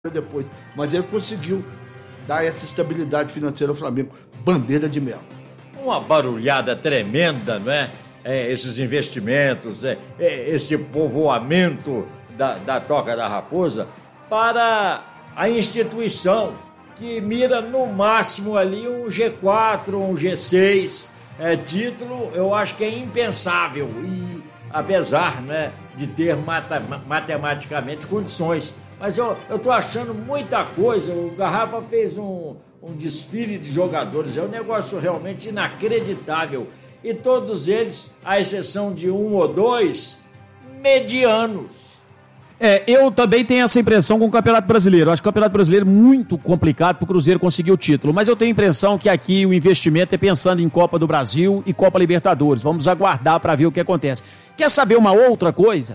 depois, mas ele conseguiu dar essa estabilidade financeira ao Flamengo. Bandeira de mel. Uma barulhada tremenda, não é? Esses investimentos, esse povoamento da Toca da Raposa para a instituição que mira no máximo ali um G4, um G6. Título, eu acho que é impensável e apesar, né, de ter matematicamente condições. Mas eu tô achando muita coisa. O Garrafa fez um desfile de jogadores. É um negócio realmente inacreditável. E todos eles, à exceção de um ou dois, medianos. Eu também tenho essa impressão com o Campeonato Brasileiro. Eu acho que o Campeonato Brasileiro é muito complicado para o Cruzeiro conseguir o título. Mas eu tenho a impressão que aqui o investimento é pensando em Copa do Brasil e Copa Libertadores. Vamos aguardar para ver o que acontece. Quer saber uma outra coisa?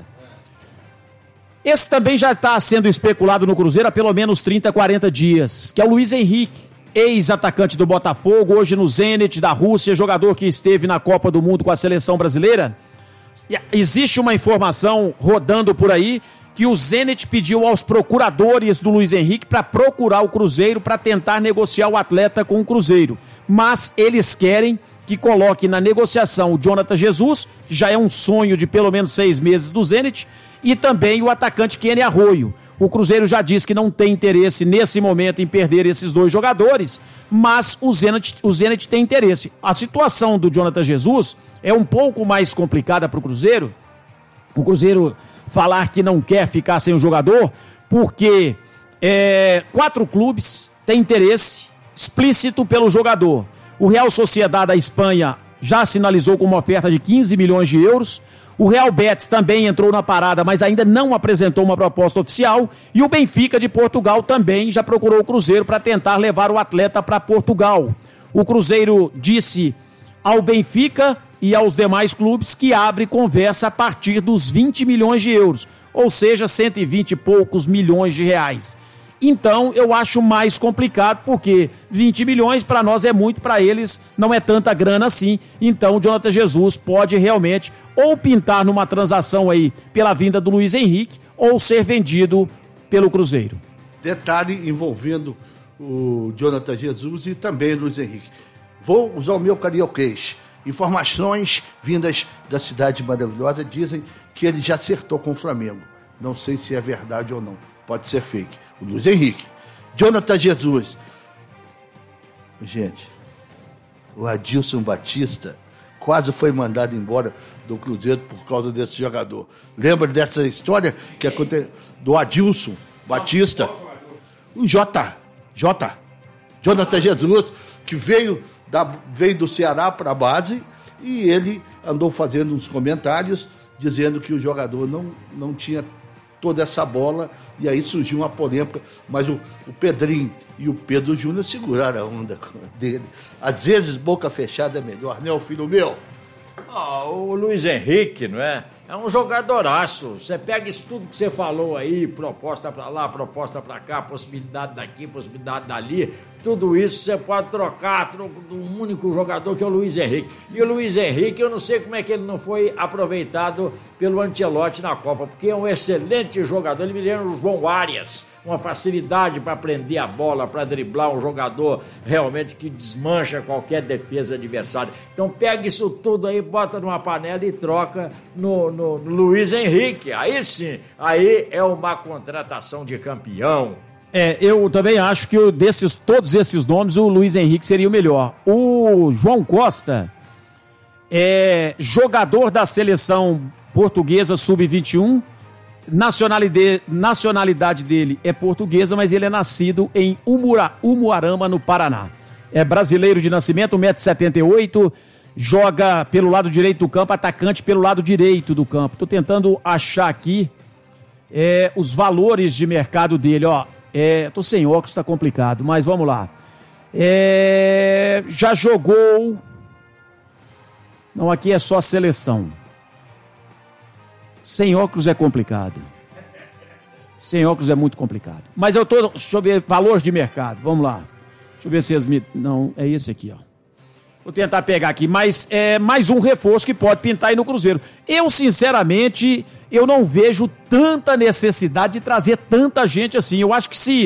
Esse também já está sendo especulado no Cruzeiro há pelo menos 30, 40 dias, que é o Luiz Henrique, ex-atacante do Botafogo, hoje no Zenit da Rússia, jogador que esteve na Copa do Mundo com a seleção brasileira. Existe uma informação rodando por aí que o Zenit pediu aos procuradores do Luiz Henrique para procurar o Cruzeiro para tentar negociar o atleta com o Cruzeiro. Mas eles querem que coloque na negociação o Jonathan Jesus, que já é um sonho de pelo menos 6 meses do Zenit, e também o atacante Kenny Arroio. O Cruzeiro já disse que não tem interesse nesse momento em perder esses dois jogadores, mas o Zenit tem interesse. A situação do Jonathan Jesus é um pouco mais complicada para o Cruzeiro. O Cruzeiro falar que não quer ficar sem o jogador, porque 4 clubes têm interesse explícito pelo jogador. O Real Sociedad da Espanha já sinalizou com uma oferta de 15 milhões de euros. O Real Betis também entrou na parada, mas ainda não apresentou uma proposta oficial. E o Benfica de Portugal também já procurou o Cruzeiro para tentar levar o atleta para Portugal. O Cruzeiro disse ao Benfica e aos demais clubes que abre conversa a partir dos 20 milhões de euros, ou seja, 120 e poucos milhões de reais. Então eu acho mais complicado, porque 20 milhões para nós é muito, para eles não é tanta grana assim. Então o Jonathan Jesus pode realmente ou pintar numa transação aí pela vinda do Luiz Henrique ou ser vendido pelo Cruzeiro. Detalhe envolvendo o Jonathan Jesus e também o Luiz Henrique. Vou usar o meu carioquês. Informações vindas da cidade maravilhosa dizem que ele já acertou com o Flamengo. Não sei se é verdade ou não. Pode ser fake. O Luiz Henrique. Jonathan Jesus. Gente, o Adilson Batista quase foi mandado embora do Cruzeiro por causa desse jogador. Lembra dessa história que aconteceu do Adilson Batista? O Jonathan Jesus, que veio do Ceará para a base, e ele andou fazendo uns comentários dizendo que o jogador não tinha toda essa bola, e aí surgiu uma polêmica, mas o Pedrinho e o Pedro Júnior seguraram a onda dele. Às vezes boca fechada é melhor, né, o filho meu? O Luiz Henrique, não é? É um jogadoraço. Você pega isso tudo que você falou aí, proposta pra lá, proposta pra cá, possibilidade daqui, possibilidade dali, tudo isso você pode trocar de um único jogador, que é o Luiz Henrique. E o Luiz Henrique, eu não sei como é que ele não foi aproveitado pelo Ancelotti na Copa, porque é um excelente jogador. Ele me lembra o João Arias, uma facilidade para prender a bola, para driblar, um jogador realmente que desmancha qualquer defesa adversária. Então pega isso tudo aí, bota numa panela e troca no Luiz Henrique. Aí sim, aí é uma contratação de campeão. Eu também acho que todos esses nomes, o Luiz Henrique seria o melhor. O João Costa é jogador da seleção portuguesa sub-21, nacionalidade dele é portuguesa, mas ele é nascido em Umuarama, no Paraná. É brasileiro de nascimento, 1,78 m, joga pelo lado direito do campo, atacante pelo lado direito do campo. Estou tentando achar aqui os valores de mercado dele, ó. Tô sem óculos, tá complicado, mas vamos lá. Já jogou... Não, aqui é só seleção. Sem óculos é complicado. Sem óculos é muito complicado. Mas deixa eu ver, valor de mercado, vamos lá. Deixa eu ver se não, é esse aqui, ó. Vou tentar pegar aqui, mas é mais um reforço que pode pintar aí no Cruzeiro. Eu, sinceramente, eu não vejo tanta necessidade de trazer tanta gente assim. Eu acho que se